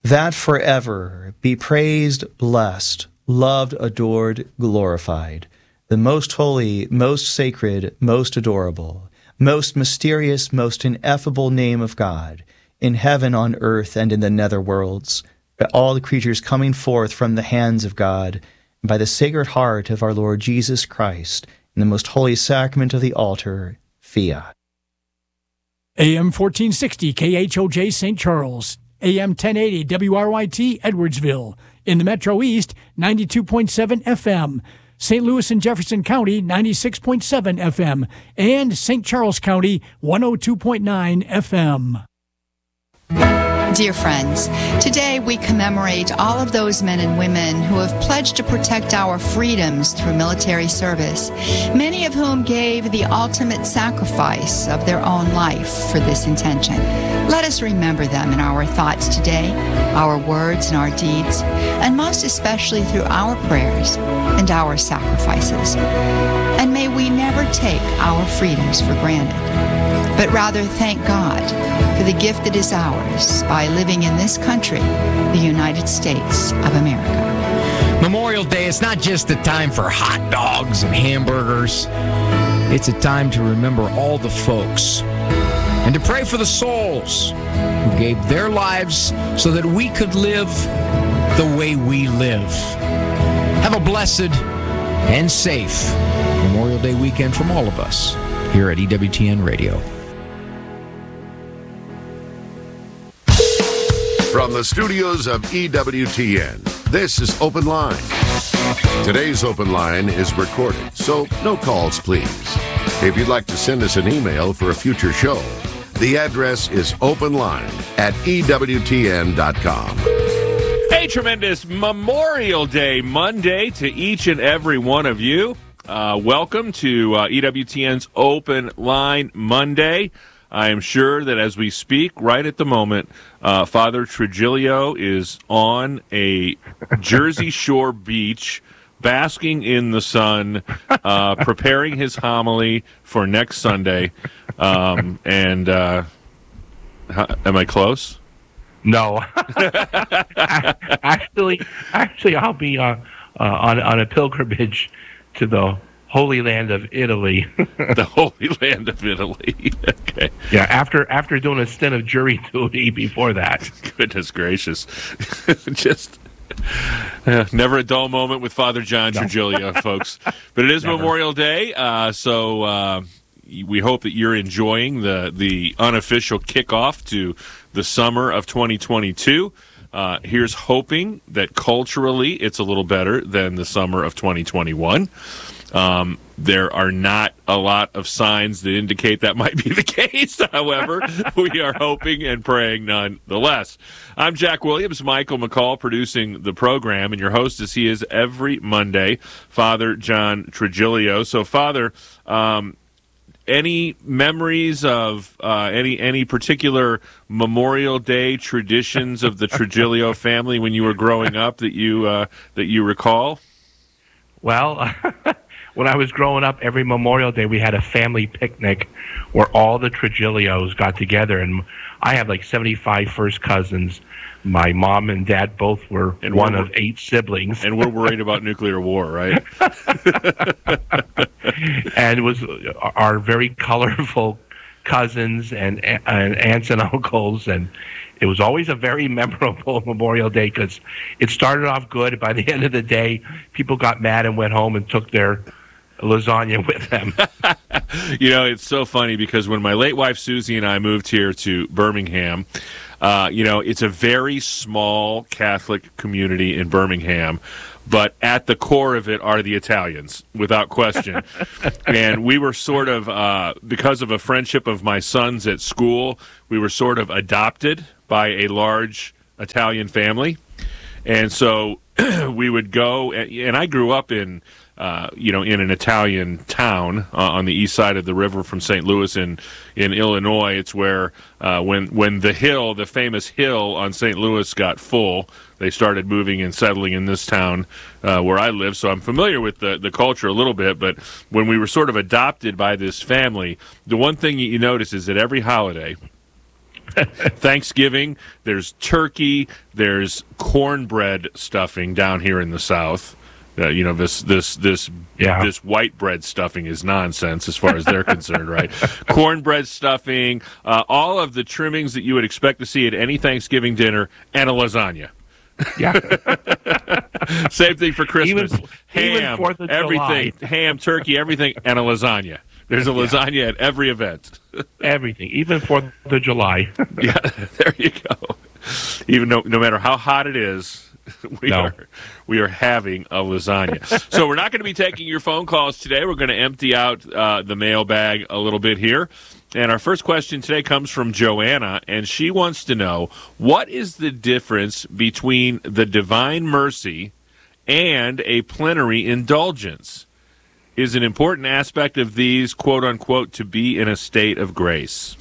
that forever be praised, blessed, loved, adored, glorified, the most holy, most sacred, most adorable, most mysterious, most ineffable name of God, in heaven, on earth, and in the nether worlds, by all the creatures coming forth from the hands of God, and by the Sacred Heart of our Lord Jesus Christ, in the most holy sacrament of the altar, fiat. AM 1460 KHOJ St. Charles, AM 1080 WRYT Edwardsville, in the Metro East 92.7 FM, St. Louis and Jefferson County 96.7 FM, and St. Charles County 102.9 FM. Dear friends, today we commemorate all of those men and women who have pledged to protect our freedoms through military service, many of whom gave the ultimate sacrifice of their own life for this intention. Let us remember them in our thoughts today, our words and our deeds, and most especially through our prayers and our sacrifices. And may we never take our freedoms for granted, but rather thank God for the gift that is ours by living in this country, the United States of America. Memorial Day is not just a time for hot dogs and hamburgers. It's a time to remember all the folks and to pray for the souls who gave their lives so that we could live the way we live. Have a blessed and safe Memorial Day weekend from all of us here at EWTN Radio. From the studios of EWTN, this is Open Line. Today's Open Line is recorded, so no calls, please. If you'd like to send us an email for a future show, the address is openline@EWTN.com. Hey, tremendous Memorial Day Monday to each and every one of you. Welcome to EWTN's Open Line Monday. I am sure that as we speak right at the moment, Father Trigilio is on a Jersey Shore beach, basking in the sun, preparing his homily for next Sunday. Am I close? No. Actually, I'll be on a pilgrimage to the Holy Land of Italy. The Holy Land of Italy. Okay. Yeah, after doing a stint of jury duty before that. Goodness gracious. Just never a dull moment with Father John Trigilio, folks. But it is never. Memorial Day, so we hope that you're enjoying the unofficial kickoff to the summer of 2022. Here's hoping that culturally it's a little better than the summer of 2021. There are not a lot of signs that indicate that might be the case. However, we are hoping and praying nonetheless. I'm Jack Williams, Michael McCall producing the program, and your host as he is every Monday, Father John Trigilio. So, Father, any memories of any particular Memorial Day traditions of the Trigilio family when you were growing up that you recall? Well, when I was growing up, every Memorial Day we had a family picnic where all the Trigilios got together, and I have like 75 first cousins. My mom and dad both were one of 8 siblings. And we're worried about nuclear war, right? And it was our very colorful cousins and aunts and uncles, and it was always a very memorable Memorial Day because it started off good. By the end of the day, people got mad and went home and took their lasagna with them. You know, it's so funny because when my late wife Susie and I moved here to Birmingham, it's a very small Catholic community in Birmingham, but at the core of it are the Italians, without question. And we were sort of, because of a friendship of my sons at school, we were sort of adopted by a large Italian family. And so we would go, and I grew up in an Italian town on the east side of the river from St. Louis in Illinois. It's where when the famous hill on St. Louis got full, they started moving and settling in this town where I live. So I'm familiar with the culture a little bit. But when we were sort of adopted by this family, the one thing you notice is that every holiday, Thanksgiving, there's turkey, there's cornbread stuffing down here in the South. This white bread stuffing is nonsense as far as they're concerned, right? Cornbread stuffing, all of the trimmings that you would expect to see at any Thanksgiving dinner, and a lasagna. Yeah. Same thing for Christmas. Ham, even 4th of everything, July. ham, turkey, everything, and a lasagna. There's a lasagna at every event. Everything, even 4th of July. Yeah, there you go. Even no matter how hot it is, we are having a lasagna. So we're not going to be taking your phone calls today. We're going to empty out the mailbag a little bit here. And our first question today comes from Joanna, and she wants to know, what is the difference between the divine mercy and a plenary indulgence? Is an important aspect of these, quote-unquote, to be in a state of grace?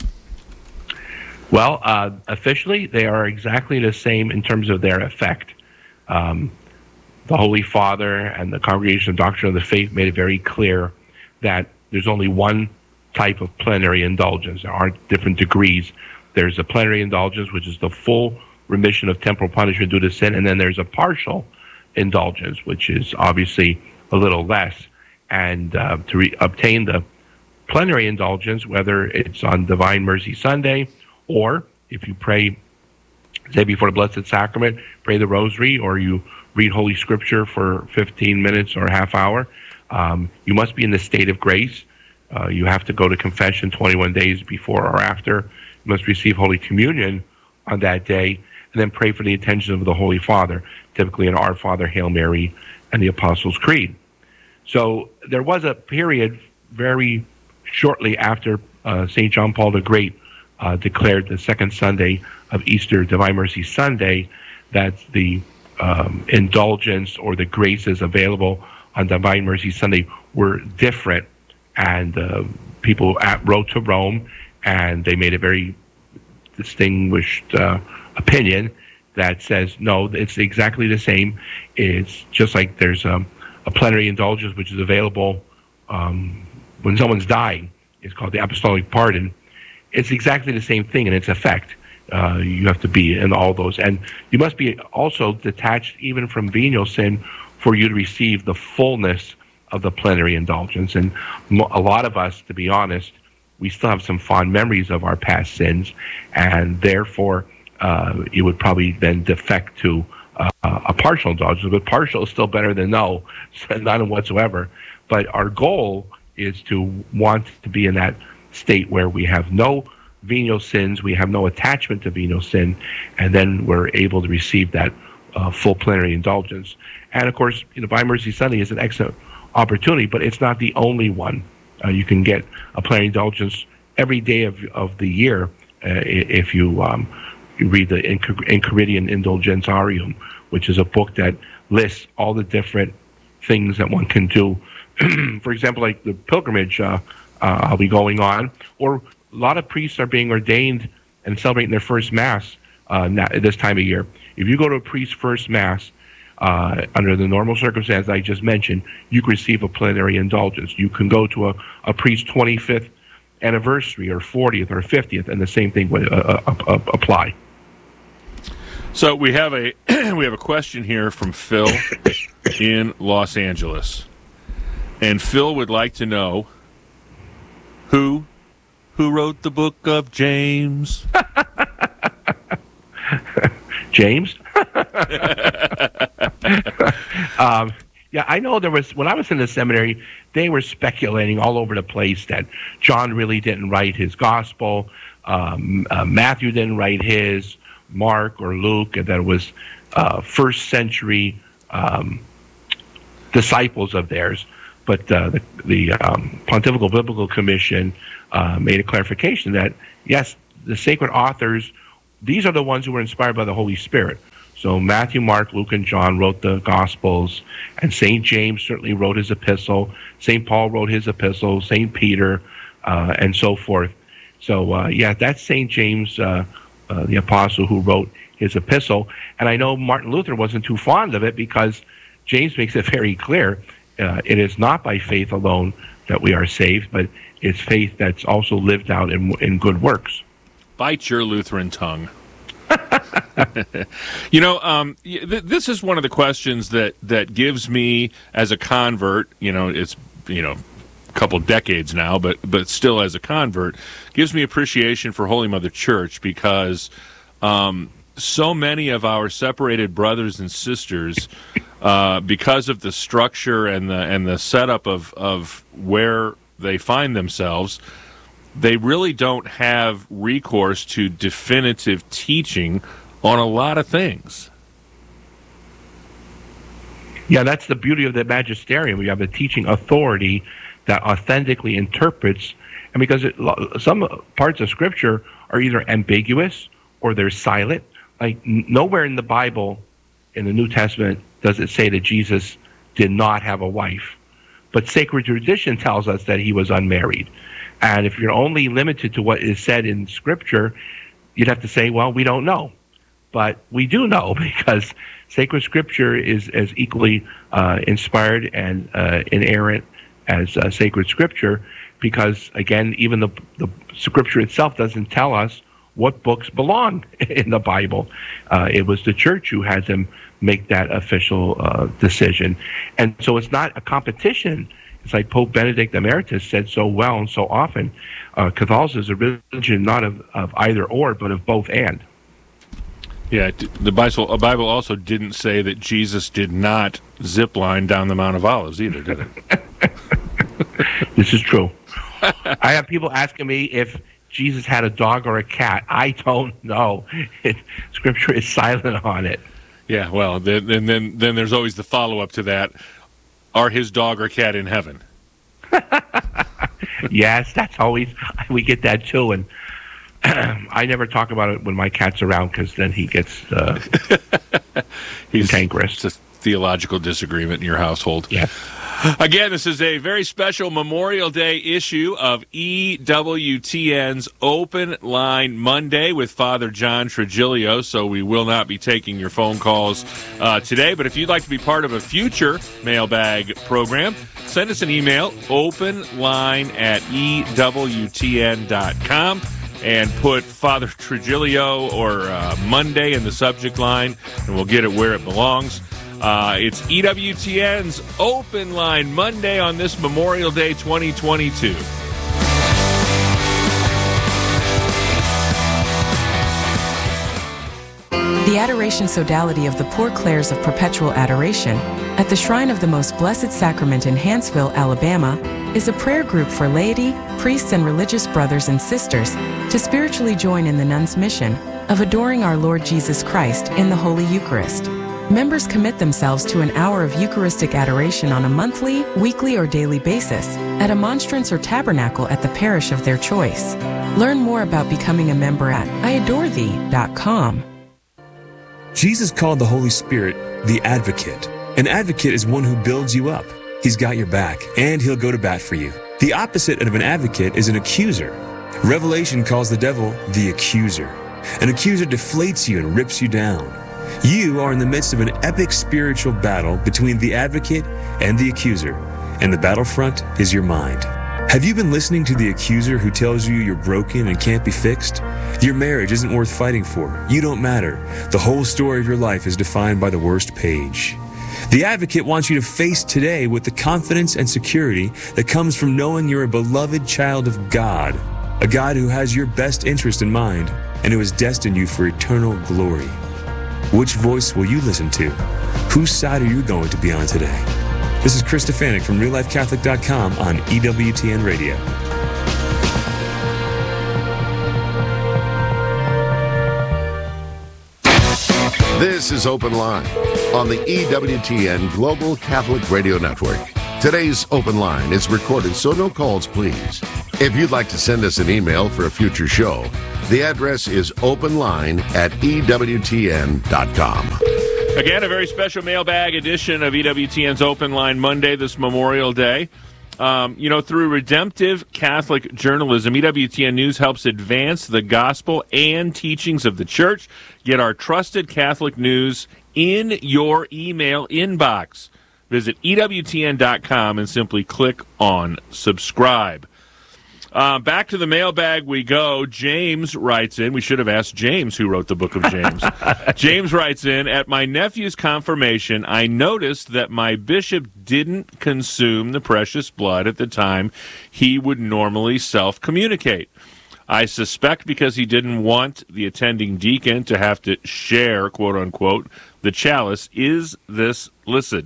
Well, officially, they are exactly the same in terms of their effect. The Holy Father and the Congregation of Doctrine of the Faith made it very clear that there's only one type of plenary indulgence. There aren't different degrees. There's a plenary indulgence, which is the full remission of temporal punishment due to sin, and then there's a partial indulgence, which is obviously a little less. And to obtain the plenary indulgence, whether it's on Divine Mercy Sunday or if you pray, say, before the Blessed Sacrament, pray the Rosary, or you read Holy Scripture for 15 minutes or a half hour, you must be in the state of grace. You have to go to confession 21 days before or after. You must receive Holy Communion on that day, and then pray for the intentions of the Holy Father, typically an Our Father, Hail Mary, and the Apostles' Creed. So there was a period very shortly after St. John Paul the Great declared the second Sunday of Easter, Divine Mercy Sunday, that the indulgence or the graces available on Divine Mercy Sunday were different. And people wrote to Rome, and they made a very distinguished opinion that says, no, it's exactly the same. It's just like there's a plenary indulgence, which is available when someone's dying. It's called the apostolic pardon. It's exactly the same thing in its effect. You have to be in all those. And you must be also detached even from venial sin for you to receive the fullness of the plenary indulgence. And a lot of us, to be honest, we still have some fond memories of our past sins, and therefore it would probably then defect to a partial indulgence. But partial is still better than no, none whatsoever. But our goal is to want to be in that state where we have no venial sins, we have no attachment to venial sin, and then we're able to receive that full plenary indulgence. And of course, Divine Mercy Sunday is an excellent opportunity, but it's not the only one. You can get a plenary indulgence every day of the year if you read the Enchiridion Indulgentiarium, which is a book that lists all the different things that one can do. For example, like the pilgrimage I'll be going on, or a lot of priests are being ordained and celebrating their first Mass this time of year. If you go to a priest's first Mass, under the normal circumstances I just mentioned, you can receive a plenary indulgence. You can go to a priest's 25th anniversary or 40th or 50th, and the same thing would apply. So we have a question here from Phil in Los Angeles, and Phil would like to know who wrote the book of James. James? Yeah, I know there was, when I was in the seminary, they were speculating all over the place that John really didn't write his gospel, Matthew didn't write his, Mark or Luke, and that it was first century disciples of theirs. But the Pontifical Biblical Commission made a clarification that, yes, the sacred authors, these are the ones who were inspired by the Holy Spirit. So Matthew, Mark, Luke, and John wrote the Gospels, and St. James certainly wrote his epistle. St. Paul wrote his epistle, St. Peter, and so forth. So, yeah, that's St. James, the apostle, who wrote his epistle. And I know Martin Luther wasn't too fond of it because James makes it very clear it is not by faith alone that we are saved, but it's faith that's also lived out in good works. Bite your Lutheran tongue. This is one of the questions that gives me, as a convert, it's, a couple decades now, but still as a convert, gives me appreciation for Holy Mother Church, because so many of our separated brothers and sisters, because of the structure and the setup of where they find themselves, they really don't have recourse to definitive teaching on a lot of things. Yeah, that's the beauty of the magisterium. We have a teaching authority that authentically interprets, and because some parts of Scripture are either ambiguous or they're silent. Like, nowhere in the Bible, in the New Testament, does it say that Jesus did not have a wife. But sacred tradition tells us that he was unmarried. And if you're only limited to what is said in Scripture, you'd have to say, well, we don't know. But we do know, because sacred Scripture is as equally inspired and inerrant as sacred Scripture, because, again, even the Scripture itself doesn't tell us what books belong in the Bible. It was the church who had them make that official decision. And so it's not a competition. It's like Pope Benedict Emeritus said so well and so often, Catholicism is a religion not of either or, but of both and. Yeah, the Bible also didn't say that Jesus did not zip line down the Mount of Olives either, did it? This is true. I have people asking me if Jesus had a dog or a cat. I don't know. Scripture is silent on it. Yeah, well, then there's always the follow-up to that. Are his dog or cat in heaven? Yes, that's always, we get that too. And I never talk about it when my cat's around, because then he gets cantankerous. It's a theological disagreement in your household. Yeah. Again, this is a very special Memorial Day issue of EWTN's Open Line Monday with Father John Trigilio, so we will not be taking your phone calls today. But if you'd like to be part of a future mailbag program, send us an email, openline@EWTN.com, and put Father Trigilio or Monday in the subject line, and we'll get it where it belongs. It's EWTN's Open Line Monday on this Memorial Day 2022. The Adoration Sodality of the Poor Clares of Perpetual Adoration at the Shrine of the Most Blessed Sacrament in Hanceville, Alabama, is a prayer group for laity, priests, and religious brothers and sisters to spiritually join in the nuns' mission of adoring our Lord Jesus Christ in the Holy Eucharist. Members commit themselves to an hour of Eucharistic adoration on a monthly, weekly, or daily basis at a monstrance or tabernacle at the parish of their choice. Learn more about becoming a member at iadorethee.com. Jesus called the Holy Spirit the Advocate. An advocate is one who builds you up. He's got your back, and he'll go to bat for you. The opposite of an advocate is an accuser. Revelation calls the devil the accuser. An accuser deflates you and rips you down. You are in the midst of an epic spiritual battle between the advocate and the accuser, and the battlefront is your mind. Have you been listening to the accuser who tells you you're broken and can't be fixed? Your marriage isn't worth fighting for. You don't matter. The whole story of your life is defined by the worst page. The advocate wants you to face today with the confidence and security that comes from knowing you're a beloved child of God, a God who has your best interest in mind and who has destined you for eternal glory. Which voice will you listen to? Whose side are you going to be on today? This is Chris Stefanik from RealLifeCatholic.com on EWTN Radio. This is Open Line on the EWTN Global Catholic Radio Network. Today's Open Line is recorded, so no calls, please. If you'd like to send us an email for a future show, the address is openline@EWTN.com. Again, a very special mailbag edition of EWTN's Open Line Monday, this Memorial Day. Through redemptive Catholic journalism, EWTN News helps advance the gospel and teachings of the Church. Get our trusted Catholic news in your email inbox. Visit EWTN.com and simply click on subscribe. Back to the mailbag we go. James writes in. We should have asked James who wrote the book of James. James writes in, at my nephew's confirmation, I noticed that my bishop didn't consume the precious blood at the time he would normally self-communicate. I suspect because he didn't want the attending deacon to have to share, quote-unquote, the chalice. Is this licit?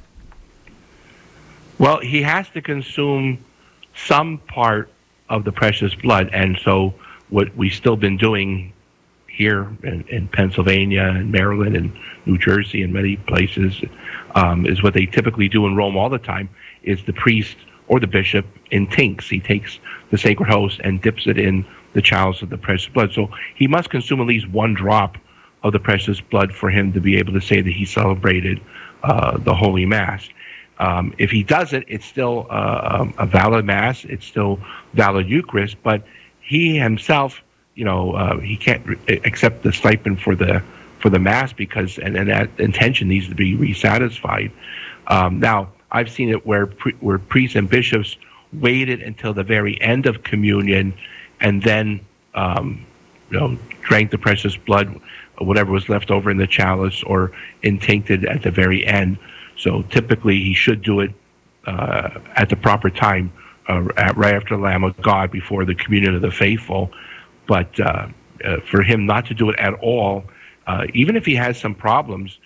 Well, he has to consume some part of the precious blood, and so what we've still been doing here in Pennsylvania and Maryland and New Jersey and many places is what they typically do in Rome all the time, is the priest or the bishop intincts. He takes the sacred host and dips it in the chalice of the precious blood. So he must consume at least one drop of the precious blood for him to be able to say that he celebrated the Holy Mass. If he doesn't, it's still a valid Mass. It's still valid Eucharist, but he himself, he can't accept the stipend for the Mass because and that intention needs to be resatisfied. Now, I've seen it where priests and bishops waited until the very end of communion and then drank the precious blood, whatever was left over in the chalice, or intincted at the very end. So typically he should do it at the proper time, right after the Lamb of God, before the communion of the faithful. But for him not to do it at all, even if he has some problems,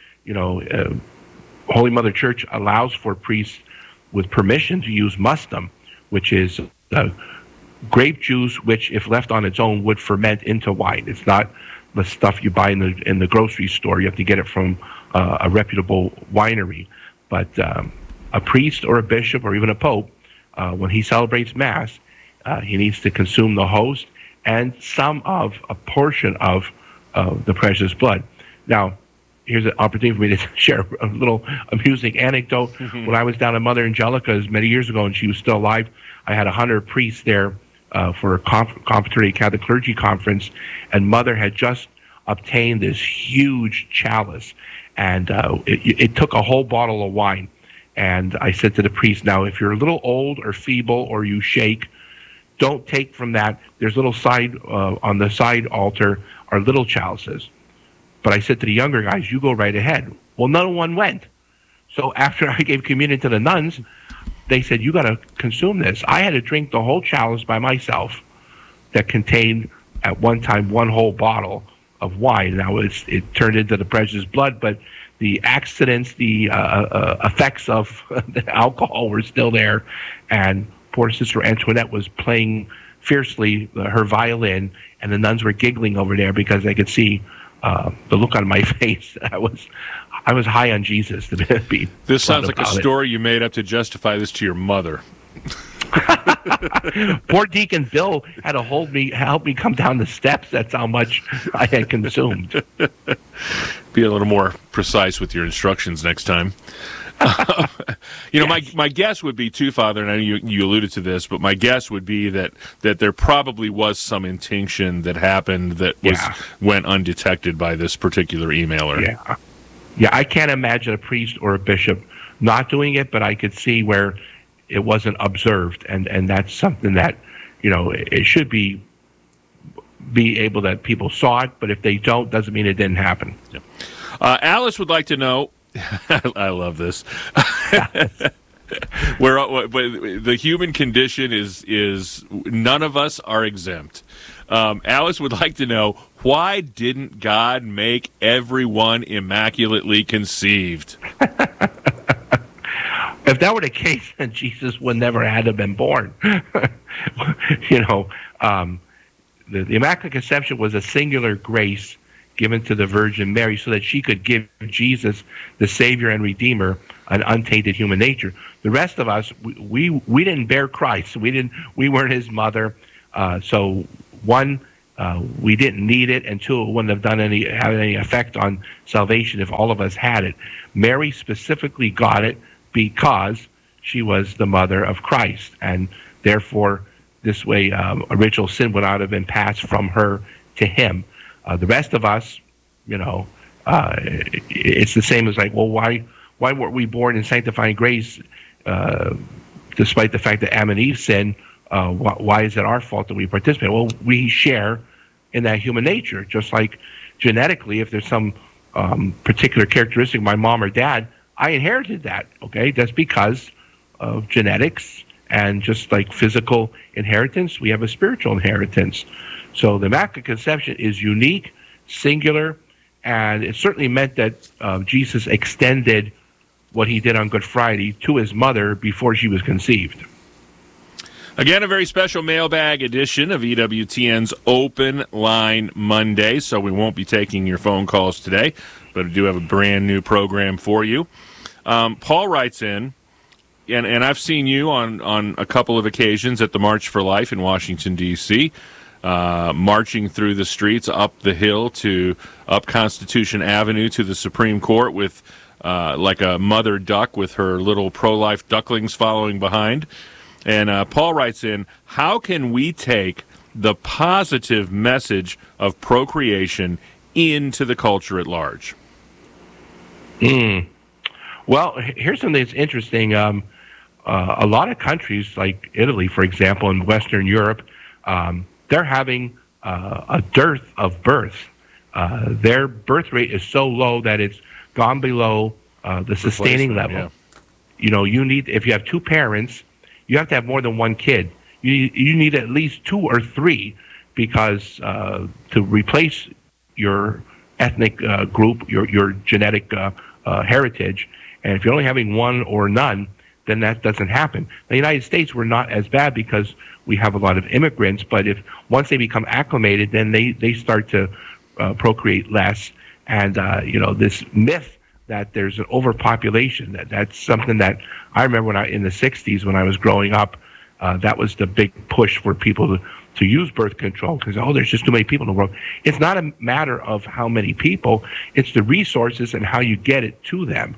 Holy Mother Church allows for priests with permission to use mustum, which is grape juice, which, if left on its own, would ferment into wine. It's not the stuff you buy in the grocery store. You have to get it from a reputable winery. But a priest or a bishop or even a pope, when he celebrates Mass, he needs to consume the host and a portion of the precious blood. Now, here's an opportunity for me to share a little amusing anecdote. When I was down at Mother Angelica's many years ago and she was still alive, I had 100 priests there for a Confraternity Catholic Clergy Conference, and Mother had just obtained this huge chalice, and it took a whole bottle of wine. And I said to the priest, now, if you're a little old or feeble or you shake, don't take from that. There's little on the side altar are little chalices. But I said to the younger guys, you go right ahead. Well, no one went. So after I gave communion to the nuns, they said, you got to consume this. I had to drink the whole chalice by myself that contained, at one time, one whole bottle of wine. Now, it turned into the precious blood, but the accidents, the effects of the alcohol were still there. And poor Sister Antoinette was playing fiercely her violin, and the nuns were giggling over there because they could see the look on my face. I was high on Jesus. This sounds like a story you made up to justify this to your mother. Poor Deacon Bill had to help me come down the steps. That's how much I had consumed. Be a little more precise with your instructions next time. Yes. My guess would be too, Father, and I know you alluded to this, but my guess would be that there probably was some intinction that happened that went undetected by this particular emailer. Yeah, I can't imagine a priest or a bishop not doing it, but I could see where it wasn't observed, and that's something that, it should be able that people saw it, but if they don't, doesn't mean it didn't happen. Yeah. Alice would like to know, I love this, where the human condition is none of us are exempt. Alice would like to know, why didn't God make everyone immaculately conceived? If that were the case, then Jesus would never have been born. The Immaculate Conception was a singular grace given to the Virgin Mary so that she could give Jesus, the Savior and Redeemer, an untainted human nature. The rest of us, we didn't bear Christ. We weren't his mother. So one, we didn't need it, and two, it wouldn't have had any effect on salvation if all of us had it. Mary specifically got it because she was the mother of Christ, and therefore this way original sin would not have been passed from her to him. The rest of us, it's the same as why weren't we born in sanctifying grace despite the fact that Adam and Eve sinned? why is it our fault that we participate? Well, we share in that human nature, just like genetically, if there's some particular characteristic of my mom or dad, I inherited that, okay? That's because of genetics, and just like physical inheritance, we have a spiritual inheritance. So the Immaculate Conception is unique, singular, and it certainly meant that Jesus extended what he did on Good Friday to his mother before she was conceived. Again, a very special mailbag edition of EWTN's Open Line Monday, so we won't be taking your phone calls today, but we do have a brand new program for you. Paul writes in, and I've seen you on a couple of occasions at the March for Life in Washington, D.C., marching through the streets, up the hill to up Constitution Avenue to the Supreme Court with like a mother duck with her little pro-life ducklings following behind. And Paul writes in, how can we take the positive message of procreation into the culture at large? Well, here's something that's interesting. A lot of countries, like Italy, for example, in Western Europe, they're having a dearth of births. Their birth rate is so low that it's gone below the sustaining level. Yeah. You know, you need, if you have two parents, you have to have more than one kid. You need at least 2 or 3 because to replace your ethnic group, your genetic heritage, and if you're only having one or none, then that doesn't happen. In the United States, we're not as bad because we have a lot of immigrants, but if once they become acclimated, then they start to procreate less. And, you know, this myth that there's an overpopulation, that's something that I remember in the 60s when I was growing up, that was the big push for people to use birth control because, there's just too many people in the world. It's not a matter of how many people, it's the resources and how you get it to them.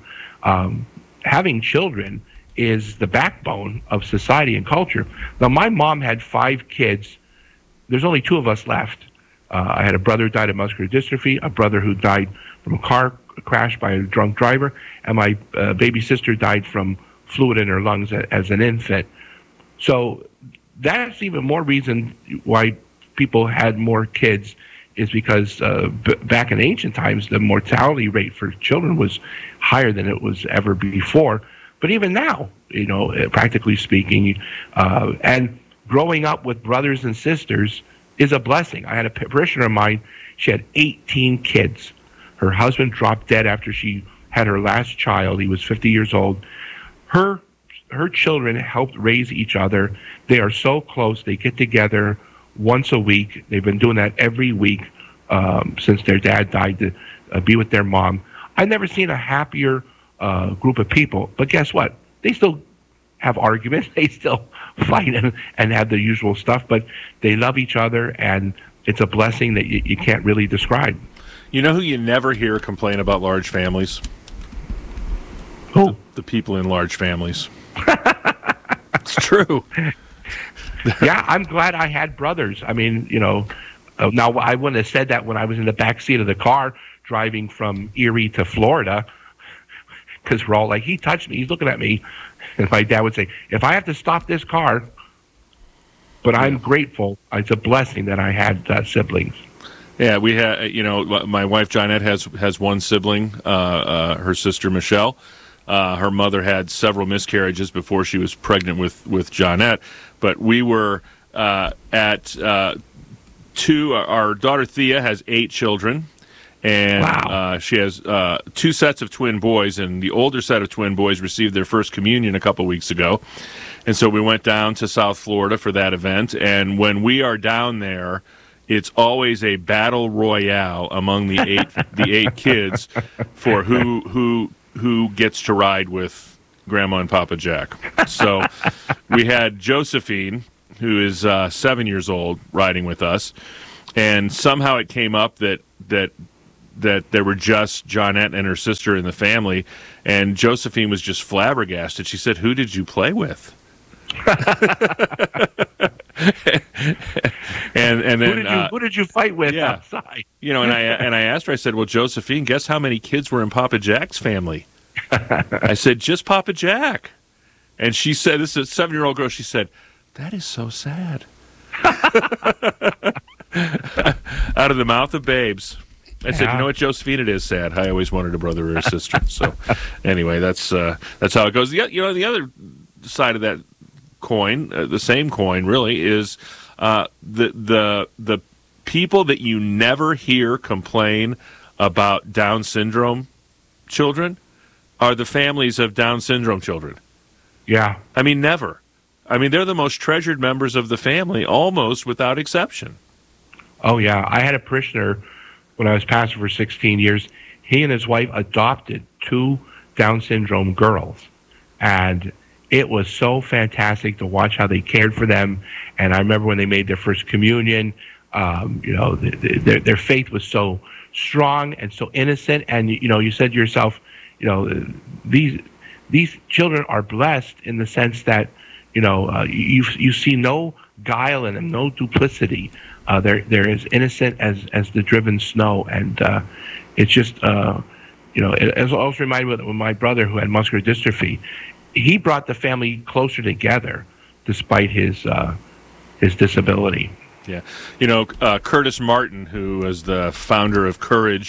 Having children is the backbone of society and culture. Now, my mom had 5 kids. There's only 2 of us left. I had a brother who died of muscular dystrophy, a brother who died from a car crash by a drunk driver, and my baby sister died from fluid in her lungs as an infant. So that's even more reason why people had more kids, is because back in ancient times, the mortality rate for children was higher than it was ever before. But even now, you know, practically speaking, and growing up with brothers and sisters is a blessing. I had a parishioner of mine, she had 18 kids. Her husband dropped dead after she had her last child. He was 50 years old. Her children helped raise each other. They are so close. They get together once a week. They've been doing that every week since their dad died to be with their mom. I've never seen a happier group of people. But guess what? They still have arguments. They still fight and have the usual stuff. But they love each other, and it's a blessing that you can't really describe. You know who you never hear complain about large families? Who? The people in large families. It's true. Yeah, I'm glad I had brothers. I mean, you know, now I wouldn't have said that when I was in the back seat of the car driving from Erie to Florida, because we're all like, he touched me, he's looking at me. And my dad would say, if I have to stop this car, but I'm grateful. It's a blessing that I had siblings. Yeah, we had, you know, my wife Johnette has one sibling, her sister Michelle. Her mother had several miscarriages before she was pregnant with Johnette. But we were at 2. Our daughter Thea has 8 children, and wow. She has 2 sets of twin boys. And the older set of twin boys received their first communion a couple weeks ago. And so we went down to South Florida for that event. And when we are down there, it's always a battle royale among the 8 kids for who gets to ride with Grandma and Papa Jack. So we had Josephine, who is 7 years old, riding with us, and somehow it came up that there were just Johnette and her sister in the family, and Josephine was just flabbergasted. She said, "Who did you play with?" and then who did you fight with outside? You know, and I asked her, I said, "Well, Josephine, guess how many kids were in Papa Jack's family?" I said, "Just Papa Jack." And she said, this is a 7-year-old girl, she said, That is so sad. Out of the mouth of babes. I said, you know what, Josephine, it is sad. I always wanted a brother or a sister. So anyway, that's how it goes. The other side of that coin, the same coin really, is the people that you never hear complain about Down syndrome children are the families of Down syndrome children. Yeah. I mean, never. I mean, they're the most treasured members of the family, almost without exception. Oh, yeah. I had a parishioner when I was pastor for 16 years. He and his wife adopted 2 Down syndrome girls. And it was so fantastic to watch how they cared for them. And I remember when they made their first communion, their faith was so strong and so innocent. And, you said to yourself, these children are blessed in the sense that, you see no guile in them, no duplicity. They're as innocent as the driven snow. And it's just, it also reminded me of my brother who had muscular dystrophy. He brought the family closer together despite his disability. Yeah. Curtis Martin, who is the founder of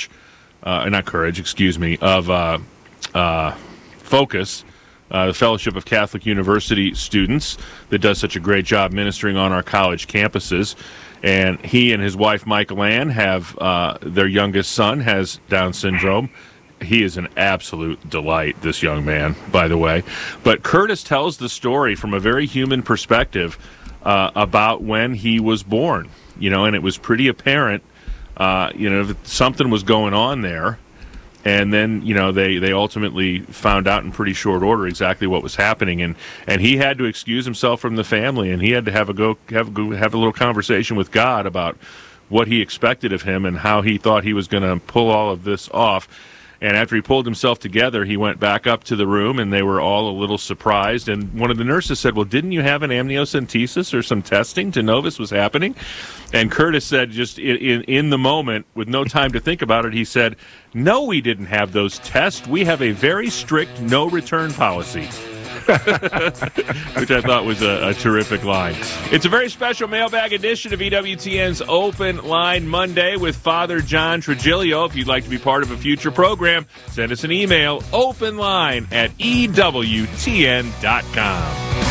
Focus, the Fellowship of Catholic University Students, that does such a great job ministering on our college campuses. And he and his wife, Michael Ann, have their youngest son has Down syndrome. He is an absolute delight, this young man, by the way. But Curtis tells the story from a very human perspective about when he was born, and it was pretty apparent, that something was going on there. And then, they ultimately found out in pretty short order exactly what was happening, and he had to excuse himself from the family, and he had to have a little conversation with God about what he expected of him and how he thought he was going to pull all of this off. And after he pulled himself together, he went back up to the room, and they were all a little surprised. And one of the nurses said, well, didn't you have an amniocentesis or some testing to know this was happening? And Curtis said, just in the moment, with no time to think about it, he said, no, we didn't have those tests. We have a very strict no-return policy. Which I thought was a terrific line. It's a very special mailbag edition of EWTN's Open Line Monday with Father John Trigilio. If you'd like to be part of a future program, send us an email, openline@EWTN.com.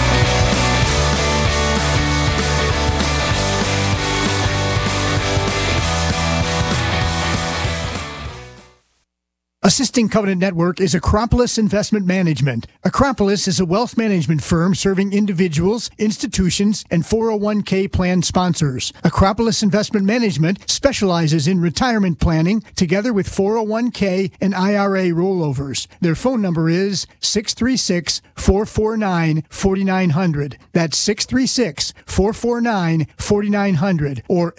Assisting Covenant Network is Acropolis Investment Management. Acropolis is a wealth management firm serving individuals, institutions, and 401k plan sponsors. Acropolis Investment Management specializes in retirement planning together with 401k and IRA rollovers. Their phone number is 636-449-4900. That's 636-449-4900 or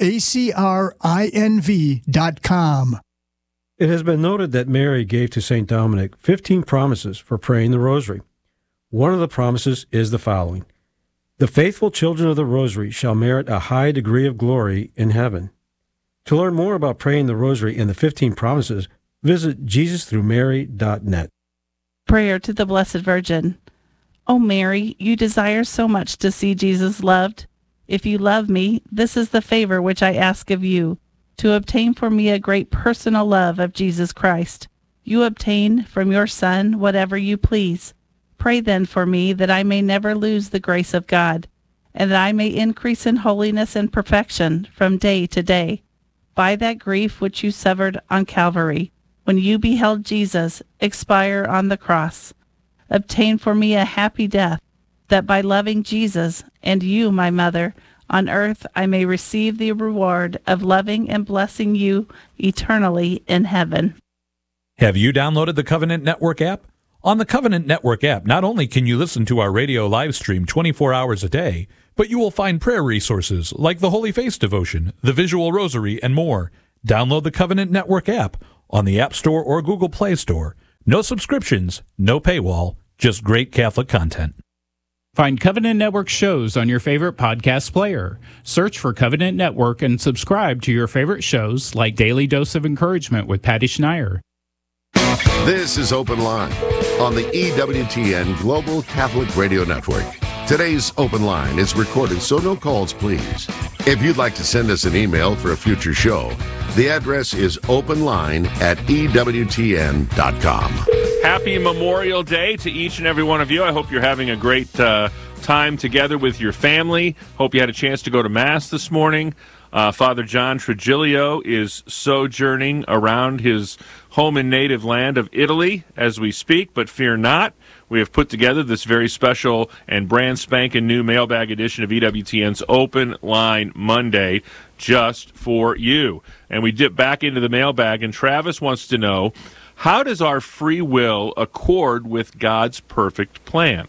acrinv.com. It has been noted that Mary gave to St. Dominic 15 promises for praying the Rosary. One of the promises is the following: the faithful children of the Rosary shall merit a high degree of glory in heaven. To learn more about praying the Rosary and the 15 promises, visit JesusThroughMary.net. Prayer to the Blessed Virgin. O Mary, you desire so much to see Jesus loved. If you love me, this is the favor which I ask of you, to obtain for me a great personal love of Jesus Christ. You obtain from your Son whatever you please. Pray then for me that I may never lose the grace of God, and that I may increase in holiness and perfection from day to day, by that grief which you suffered on Calvary, when you beheld Jesus expire on the cross. Obtain for me a happy death, that by loving Jesus and you, my mother, on earth I may receive the reward of loving and blessing you eternally in heaven. Have you downloaded the Covenant Network app? On the Covenant Network app, not only can you listen to our radio live stream 24 hours a day, but you will find prayer resources like the Holy Face Devotion, the Visual Rosary, and more. Download the Covenant Network app on the App Store or Google Play Store. No subscriptions, no paywall, just great Catholic content. Find Covenant Network shows on your favorite podcast player. Search for Covenant Network and subscribe to your favorite shows like Daily Dose of Encouragement with Patty Schneier. This is Open Line on the EWTN Global Catholic Radio Network. Today's open line is recorded, so no calls, please. If you'd like to send us an email for a future show, the address is openline@ewtn.com. Happy Memorial Day to each and every one of you. I hope you're having a great time together with your family. Hope you had a chance to go to Mass this morning. Father John Trigilio is sojourning around his home and native land of Italy as we speak, but fear not. We have put together this very special and brand spanking new mailbag edition of EWTN's Open Line Monday just for you. And we dip back into the mailbag, and Travis wants to know, how does our free will accord with God's perfect plan?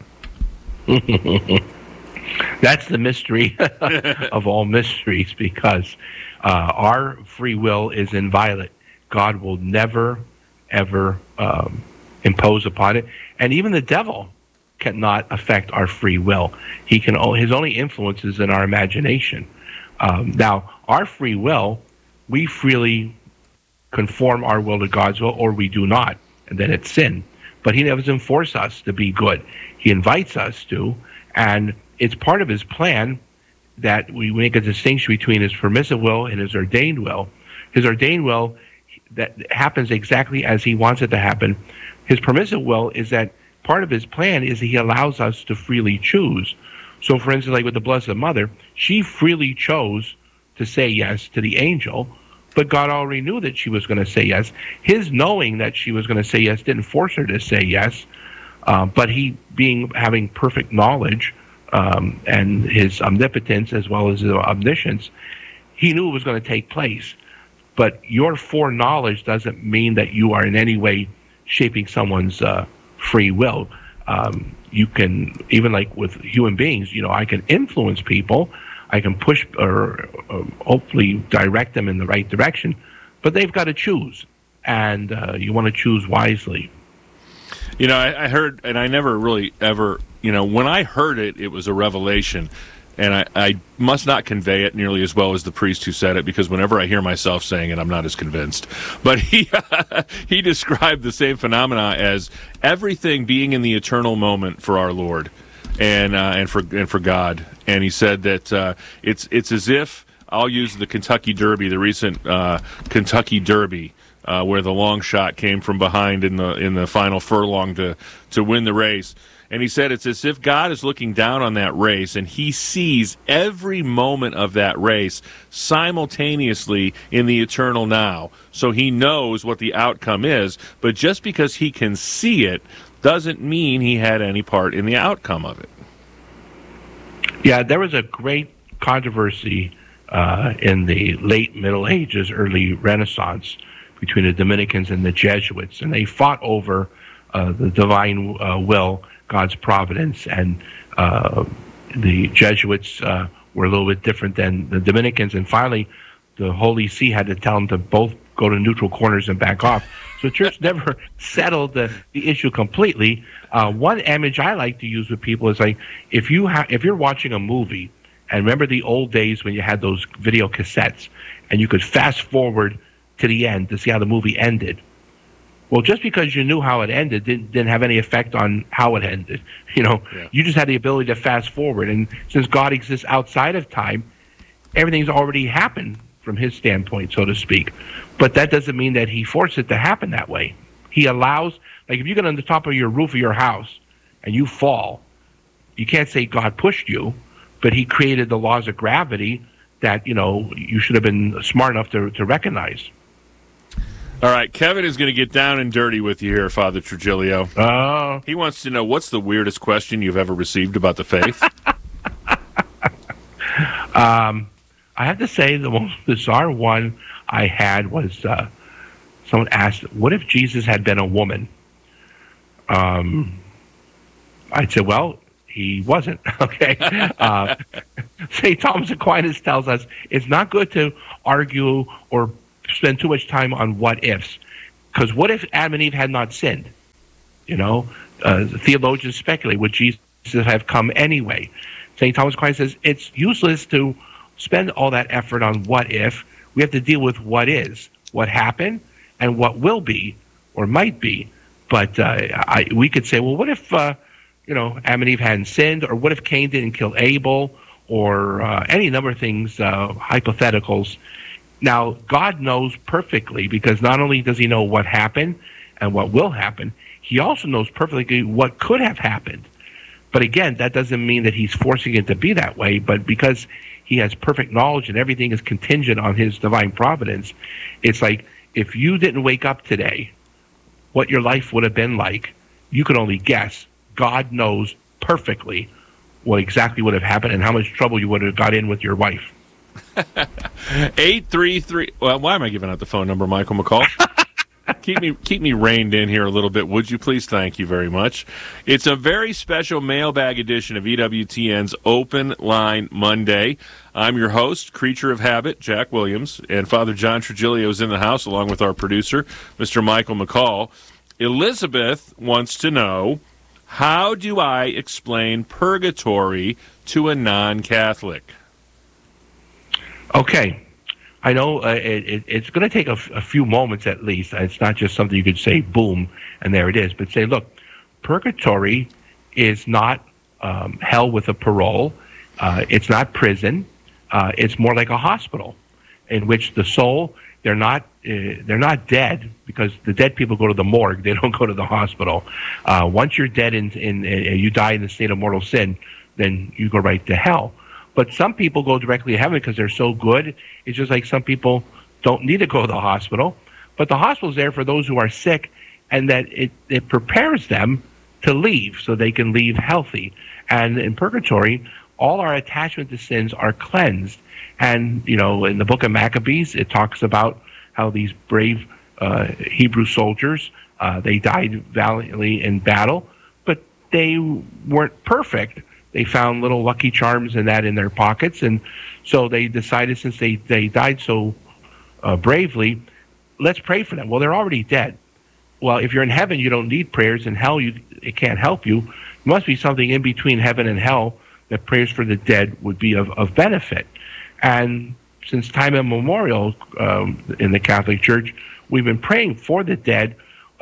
That's the mystery of all mysteries, because our free will is inviolate. God will never, ever impose upon it. And even the devil cannot affect our free will. His only influence is in our imagination. Now, our free will, we freely conform our will to God's will, or we do not, and then it's sin. But he never doesn't force us to be good. He invites us to, and it's part of his plan that we make a distinction between his permissive will and his ordained will. His ordained will, that happens exactly as he wants it to happen. His permissive will is that part of his plan is that he allows us to freely choose. So, for instance, like with the Blessed Mother, she freely chose to say yes to the angel, but God already knew that she was going to say yes. His knowing that she was going to say yes didn't force her to say yes, but he, having perfect knowledge and his omnipotence as well as his omniscience, he knew it was going to take place. But your foreknowledge doesn't mean that you are in any way shaping someone's free will. You can, even like with human beings, I can influence people. I can push or hopefully direct them in the right direction, but they've got to choose, and you want to choose wisely. I heard, and I never really ever, when I heard it, it was a revelation, and I must not convey it nearly as well as the priest who said it, because whenever I hear myself saying it, I'm not as convinced. But he described the same phenomena as everything being in the eternal moment for our Lord. And for God, and he said that it's as if, I'll use the Kentucky Derby, the recent Kentucky Derby, where the long shot came from behind in the final furlong to win the race, and he said it's as if God is looking down on that race, and he sees every moment of that race simultaneously in the eternal now, so he knows what the outcome is, but just because he can see it doesn't mean he had any part in the outcome of it. Yeah, there was a great controversy in the late Middle Ages, early Renaissance, between the Dominicans and the Jesuits, and they fought over the divine will, God's providence, and the Jesuits were a little bit different than the Dominicans, and finally the Holy See had to tell them to both go to neutral corners and back off. So the church never settled the issue completely. One image I like to use with people is like, if you're watching a movie, and remember the old days when you had those video cassettes, and you could fast forward to the end to see how the movie ended. Well, just because you knew how it ended didn't have any effect on how it ended. You just had the ability to fast forward, and since God exists outside of time, everything's already happened from his standpoint, so to speak. But that doesn't mean that he forced it to happen that way. He allows, like if you get on the top of your roof of your house and you fall, you can't say God pushed you, but he created the laws of gravity that, you should have been smart enough to recognize. All right, Kevin is going to get down and dirty with you here, Father Trigilio. He wants to know, what's the weirdest question you've ever received about the faith? I have to say the most bizarre one I had was someone asked, what if Jesus had been a woman? I'd say, well, he wasn't. Okay. St. Thomas Aquinas tells us it's not good to argue or spend too much time on what ifs, because what if Adam and Eve had not sinned? Theologians speculate, would Jesus have come anyway? St. Thomas Aquinas says it's useless to spend all that effort on what if. We have to deal with what is, what happened, and what will be or might be. But we could say, well, what if Adam and Eve hadn't sinned? Or what if Cain didn't kill Abel? Or any number of things, hypotheticals. Now, God knows perfectly, because not only does he know what happened and what will happen, he also knows perfectly what could have happened. But again, that doesn't mean that he's forcing it to be that way, but because he has perfect knowledge and everything is contingent on his divine providence, it's like, if you didn't wake up today, what your life would have been like, you could only guess. God knows perfectly what exactly would have happened and how much trouble you would have got in with your wife. 833. Well, why am I giving out the phone number, Michael McCall? Keep me reined in here a little bit, would you please? Thank you very much. It's a very special mailbag edition of EWTN's Open Line Monday. I'm your host, creature of habit, Jack Williams, and Father John Trigilio is in the house along with our producer, Mr. Michael McCall. Elizabeth wants to know, how do I explain purgatory to a non-Catholic? Okay. I know it's going to take a few moments at least. It's not just something you could say, boom, and there it is. But say, look, purgatory is not hell with a parole. It's not prison. It's more like a hospital in which the soul, they're not dead, because the dead people go to the morgue. They don't go to the hospital. Once you're dead and you die in the state of mortal sin, then you go right to hell. But some people go directly to heaven because they're so good. It's just like some people don't need to go to the hospital. But the hospital's there for those who are sick, and that it prepares them to leave so they can leave healthy. And in purgatory, all our attachment to sins are cleansed. And, in the book of Maccabees, it talks about how these brave Hebrew soldiers, they died valiantly in battle, but they weren't perfect. They found little lucky charms and that in their pockets, and so they decided, since they died so bravely, let's pray for them. Well, they're already dead. Well, if you're in heaven, you don't need prayers. In hell, it can't help you. There must be something in between heaven and hell that prayers for the dead would be of benefit. And since time immemorial in the Catholic Church, we've been praying for the dead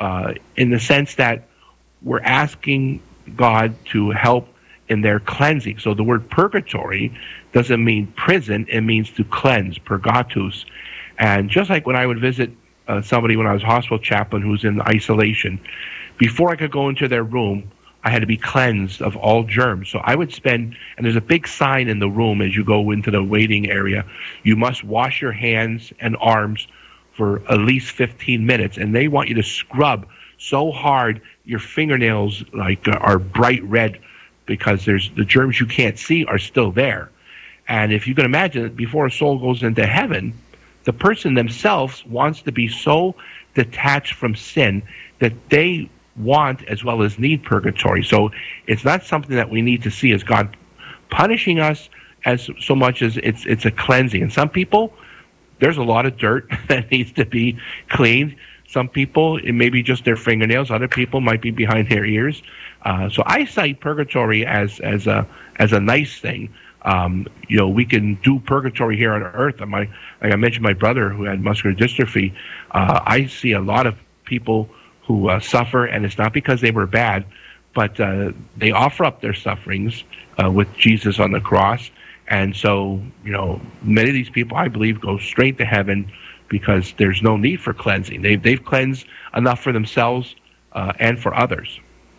in the sense that we're asking God to help in their cleansing. So the word purgatory doesn't mean prison, it means to cleanse, purgatus. And just like when I would visit somebody when I was hospital chaplain who's in isolation, before I could go into their room, I had to be cleansed of all germs. So I would spend, and there's a big sign in the room as you go into the waiting area, you must wash your hands and arms for at least 15 minutes. And they want you to scrub so hard your fingernails are bright red, because there's the germs you can't see are still there. And if you can imagine, before a soul goes into heaven, the person themselves wants to be so detached from sin that they want as well as need purgatory. So it's not something that we need to see as God punishing us as so much as it's a cleansing. And some people, there's a lot of dirt that needs to be cleaned. Some people, it may be just their fingernails. Other people might be behind their ears. So I cite purgatory as a nice thing. We can do purgatory here on earth. Like I mentioned, my brother who had muscular dystrophy, I see a lot of people who suffer, and it's not because they were bad, but they offer up their sufferings with Jesus on the cross. And so, many of these people, I believe, go straight to heaven because there's no need for cleansing. They've cleansed enough for themselves and for others.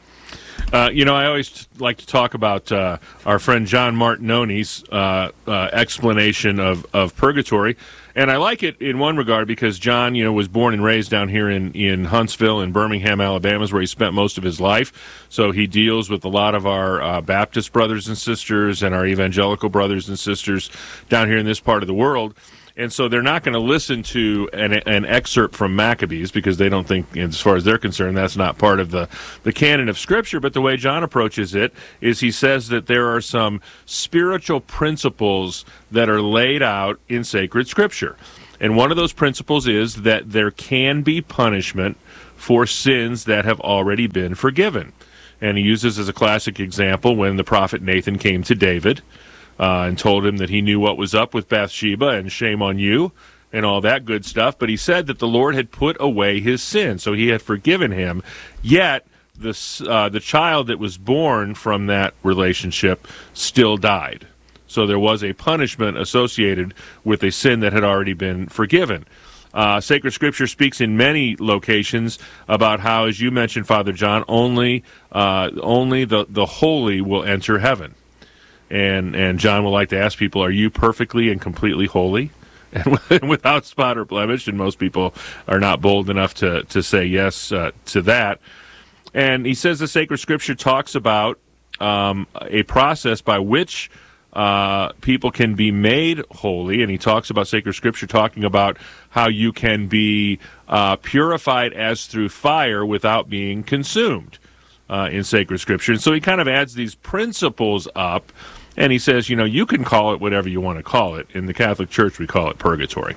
I always like to talk about our friend John Martinoni's explanation of purgatory. And I like it in one regard because John, was born and raised down here in Huntsville in Birmingham, Alabama, is where he spent most of his life. So he deals with a lot of our Baptist brothers and sisters and our evangelical brothers and sisters down here in this part of the world. And so they're not going to listen to an excerpt from Maccabees because they don't think, as far as they're concerned, that's not part of the canon of Scripture. But the way John approaches it is he says that there are some spiritual principles that are laid out in sacred Scripture. And one of those principles is that there can be punishment for sins that have already been forgiven. And he uses as a classic example when the prophet Nathan came to David and told him that he knew what was up with Bathsheba and shame on you and all that good stuff. But he said that the Lord had put away his sin, so he had forgiven him. Yet the child that was born from that relationship still died. So there was a punishment associated with a sin that had already been forgiven. Sacred Scripture speaks in many locations about how, as you mentioned, Father John, only the holy will enter heaven. And John would like to ask people, are you perfectly and completely holy and without spot or blemish? And most people are not bold enough to say yes to that. And he says the Sacred Scripture talks about a process by which people can be made holy, and he talks about Sacred Scripture talking about how you can be purified as through fire without being consumed in Sacred Scripture. And so he kind of adds these principles up, and he says, you can call it whatever you want to call it. In the Catholic Church, we call it purgatory.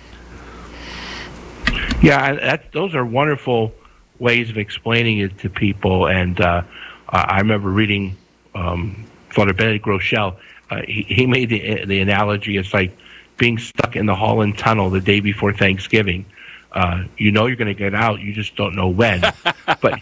Yeah, those are wonderful ways of explaining it to people, and I remember reading Father Benedict Rochelle. He made the analogy. It's like being stuck in the Holland Tunnel the day before Thanksgiving. You're going to get out. You just don't know when. But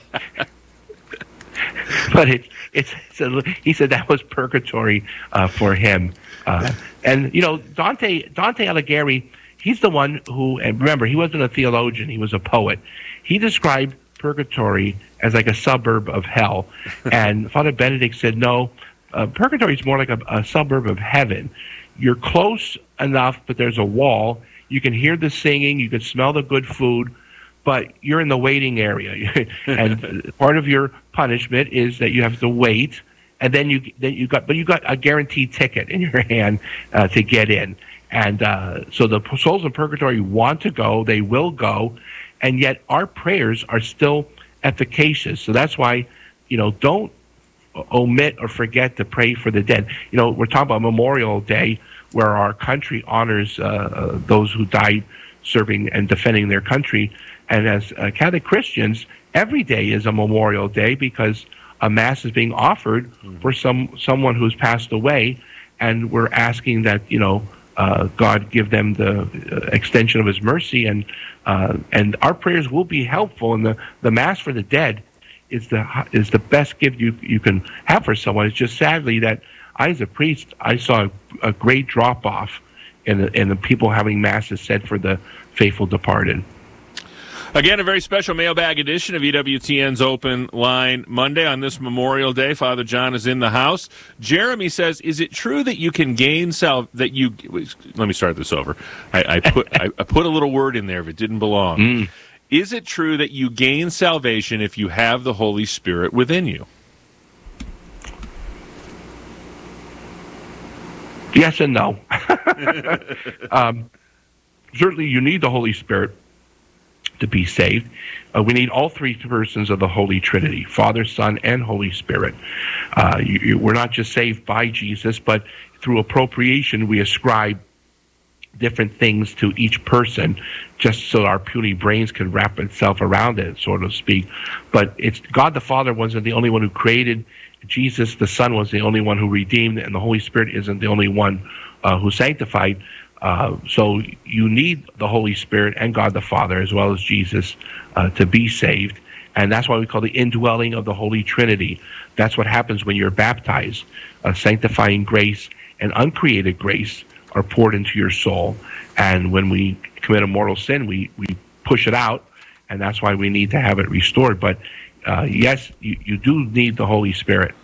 he said that was purgatory for him. And Dante Alighieri, he's the one who, and remember, he wasn't a theologian. He was a poet. He described purgatory as like a suburb of hell. And Father Benedict said, no, purgatory is more like a suburb of heaven. You're close enough, but there's a wall. You can hear the singing. You can smell the good food, but you're in the waiting area. And part of your punishment is that you have to wait, and then you got a guaranteed ticket in your hand to get in. And so the souls in purgatory want to go. They will go. And yet our prayers are still efficacious. So that's why, don't omit or forget to pray for the dead. We're talking about Memorial Day, where our country honors those who died serving and defending their country. And as Catholic Christians, every day is a Memorial Day because a Mass is being offered for someone who's passed away. And we're asking that, God give them the extension of His mercy, and our prayers will be helpful. And the Mass for the dead is the best gift you can have for someone. It's just sadly that as a priest, I saw a great drop off in the people having Masses said for the faithful departed. Again, a very special mailbag edition of EWTN's Open Line Monday on this Memorial Day. Father John is in the house. Jeremy says, "Is it true that you can gain Let me start this over. I put a little word in there if it didn't belong. Is it true that you gain salvation if you have the Holy Spirit within you?" Yes and no. Certainly, you need the Holy Spirit to be saved. We need all three persons of the Holy Trinity, Father, Son, and Holy Spirit. We're not just saved by Jesus, but through appropriation, we ascribe different things to each person just so our puny brains can wrap itself around it, so to speak. But it's God the Father wasn't the only one who created. Jesus the Son was the only one who redeemed, and the Holy Spirit isn't the only one who sanctified. So you need the Holy Spirit and God the Father as well as Jesus to be saved. And that's why we call the indwelling of the Holy Trinity. That's what happens when you're baptized. Sanctifying grace and uncreated grace are poured into your soul. And when we commit a mortal sin, we push it out, and that's why we need to have it restored. But yes, you do need the Holy Spirit.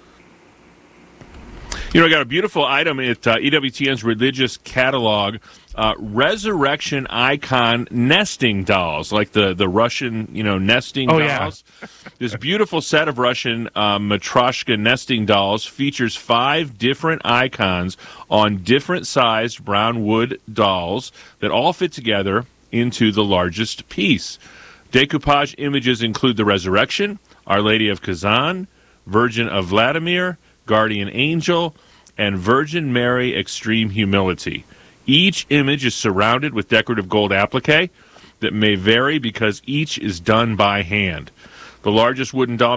I got a beautiful item at EWTN's religious catalog, resurrection icon nesting dolls, like the Russian, nesting dolls. Yeah. This beautiful set of Russian Matryoshka nesting dolls features 5 different icons on different sized brown wood dolls that all fit together into the largest piece. Decoupage images include the Resurrection, Our Lady of Kazan, Virgin of Vladimir, Guardian Angel, and Virgin Mary Extreme Humility. Each image is surrounded with decorative gold applique that may vary because each is done by hand. The largest wooden doll